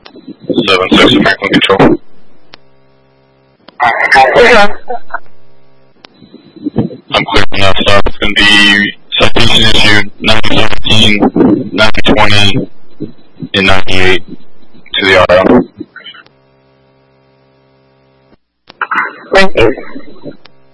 7-6 Franklin Control. I'm clear on that stuff. It's going to be citation issued 917, 920, and 98 to the RO. Thank you.